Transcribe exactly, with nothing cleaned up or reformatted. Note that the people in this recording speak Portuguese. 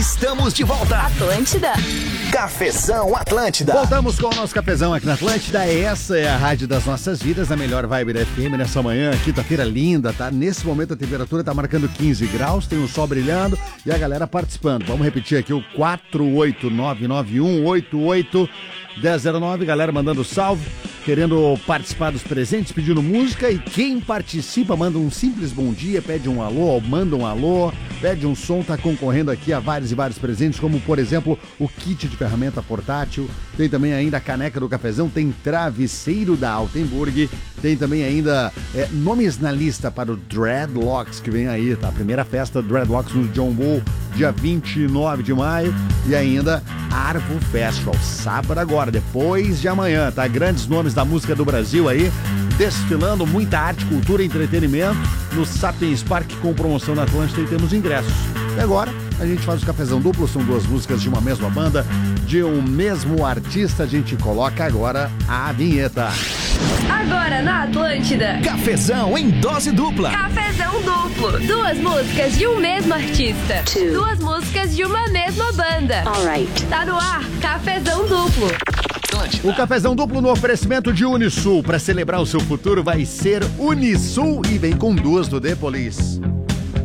Estamos de volta. Atlântida. Cafezão Atlântida. Voltamos com o nosso cafezão aqui na Atlântida. Essa é a rádio das nossas vidas, a melhor vibe da F M nessa manhã, quinta-feira linda, tá? Nesse momento a temperatura tá marcando quinze graus, tem o sol brilhando e a galera participando. Vamos repetir aqui o quatro oito nove nove um oito oito um zero zero nove, galera mandando salve, querendo participar dos presentes, pedindo música, e quem participa manda um simples bom dia, pede um alô, manda um alô, pede um som, tá concorrendo aqui a vários e vários presentes, como por exemplo o kit de ferramenta portátil, tem também ainda a caneca do cafezão, tem travesseiro da Altenburg, tem também ainda é, nomes na lista para o Dreadlocks que vem aí, tá? A primeira festa Dreadlocks no John Bull, dia vinte e nove de maio, e ainda Arvo Festival, sábado agora, depois de amanhã, tá? Grandes nomes da música do Brasil aí, desfilando, muita arte, cultura e entretenimento no Sapiens Park com promoção na Atlântida, e temos ingressos. E agora a gente faz o cafezão duplo, são duas músicas de uma mesma banda, de um mesmo artista, a gente coloca agora a vinheta. Agora na Atlântida. Cafezão em dose dupla. Cafezão duplo. Duas músicas de um mesmo artista. Two. Duas músicas de uma mesma banda. Alright. Tá no ar, Cafezão duplo. O cafezão duplo no oferecimento de Unisul. Para celebrar o seu futuro vai ser Unisul, e vem com duas do The Police.